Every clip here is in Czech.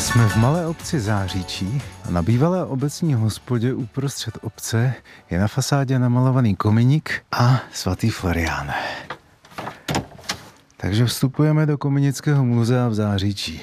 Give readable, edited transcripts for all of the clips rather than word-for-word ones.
Jsme v malé obci Záříčí a na bývalé obecní hospodě uprostřed obce je na fasádě namalovaný kominík a svatý Florián. Takže vstupujeme do Kominického muzea v Záříčí.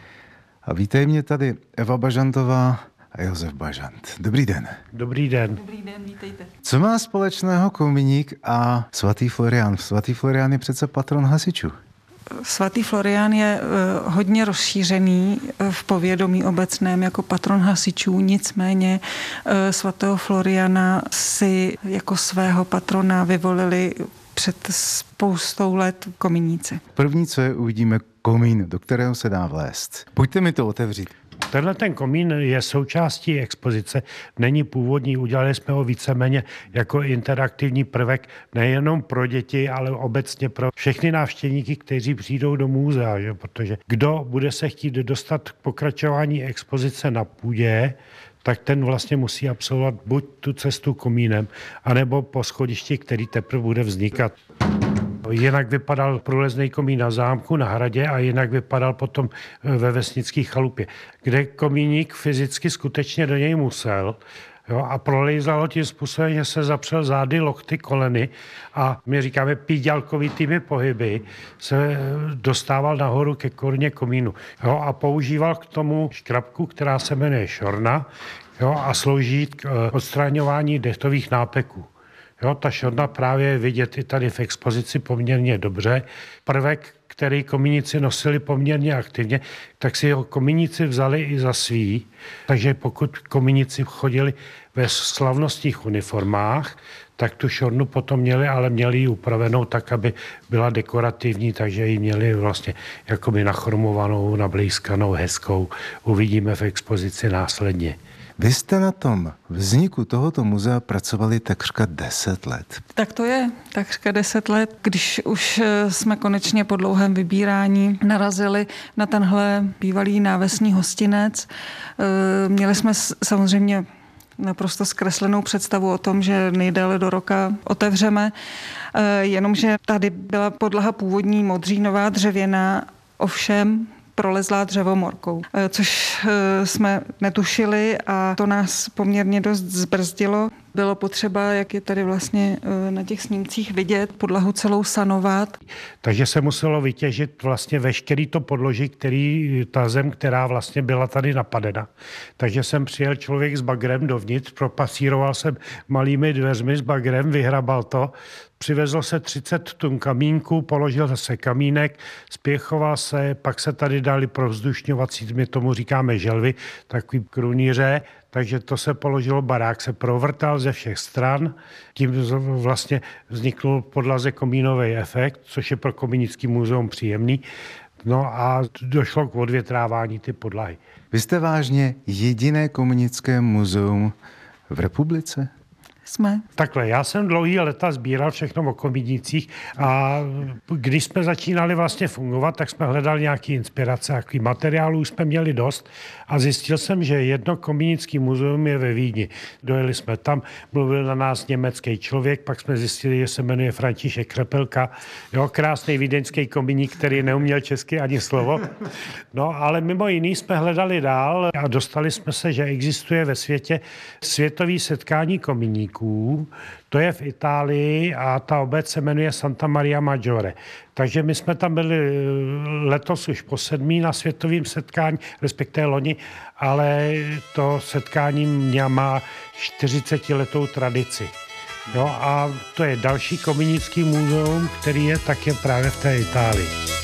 A vítej mě tady Eva Bažantová a Josef Bažant. Dobrý den. Dobrý den. Dobrý den, vítejte. Co má společného kominík a svatý Florián? Svatý Florián je přece patron hasičů. Svatý Florián je hodně rozšířený v povědomí obecném jako patron hasičů, nicméně svatého Floriana si jako svého patrona vyvolili před spoustou let kominíci. První, co je, uvidíme komín, do kterého se dá vlézt. Pojďte mi to otevřít. Tenhle ten komín je součástí expozice, není původní, udělali jsme ho víceméně jako interaktivní prvek nejenom pro děti, ale obecně pro všechny návštěvníky, kteří přijdou do muzea, že? Protože kdo bude se chtít dostat k pokračování expozice na půdě, tak ten vlastně musí absolvovat buď tu cestu komínem, anebo po schodišti, který teprve bude vznikat. Jinak vypadal průlezný komín na zámku, na hradě a jinak vypadal potom ve vesnické chalupě, kde komíník fyzicky skutečně do něj musel. Jo, a prolejzal ho tím způsobem, že se zapřel zády, lokty, koleny a my říkáme píďalkovitými pohyby se dostával nahoru ke koruně komínu. Jo, a používal k tomu škrabku, která se jmenuje šorna, jo, a slouží k odstraňování dechtových nápeků. Jo, ta šorna právě je vidět i tady v expozici poměrně dobře. Prvek, který komíníci nosili poměrně aktivně, tak si ho komíníci vzali i za svý. Takže pokud komíníci chodili ve slavnostních uniformách, tak tu šornu potom měli, ale měli ji upravenou tak, aby byla dekorativní, takže ji měli vlastně jakoby nachromovanou, nablízkanou, hezkou. Uvidíme v expozici následně. Vy jste na tom vzniku tohoto muzea pracovali takřka 10 let. Tak to je takřka 10 let, když už jsme konečně po dlouhém vybírání narazili na tenhle bývalý návesní hostinec. Měli jsme samozřejmě naprosto zkreslenou představu o tom, že nejdéle do roka otevřeme, jenomže tady byla podlaha původní modřínová dřevěná, ovšem prolezlá dřevomorkou, což jsme netušili a to nás poměrně dost zbrzdilo. Bylo potřeba, jak je tady vlastně na těch snímcích vidět, podlahu celou sanovat. Takže se muselo vytěžit vlastně veškerý to podloží, ta zem, která vlastně byla tady napadena. Takže jsem přijel člověk s bagrem dovnitř, propasíroval jsem malými dveřmi s bagrem, vyhrabal to, přivezl se 30 tun kamínku, položil se kamínek, spěchoval se, pak se tady dali provzdušňovací, my tomu říkáme želvy, takový krunýře, takže to se položilo, barák se provrtal ze všech stran, tím vlastně vznikl podlaze komínový efekt, což je pro Kominický muzeum příjemný. No a došlo k odvětrávání ty podlahy. Vy jste vážně jediné kominické muzeum v republice? Jsme. Takhle, já jsem dlouhý léta sbíral všechno o kominících a když jsme začínali vlastně fungovat, tak jsme hledali nějaké inspirace, jaký materiálů jsme měli dost a zjistil jsem, že jedno kominické muzeum je ve Vídni. Dojeli jsme tam, mluvil na nás německý člověk, pak jsme zjistili, že se jmenuje František Krepelka, jo, krásný vídeňský kominík, který neuměl česky ani slovo. No, ale mimo jiný jsme hledali dál a dostali jsme se, že existuje ve světě světový setkání kominíků. To je v Itálii a ta obec se jmenuje Santa Maria Maggiore. Takže my jsme tam byli letos už po 7. na světovém setkání, respektive loni, ale to setkání má 40letou tradici. Jo, a to je další kominický muzeum, který je také právě v té Itálii.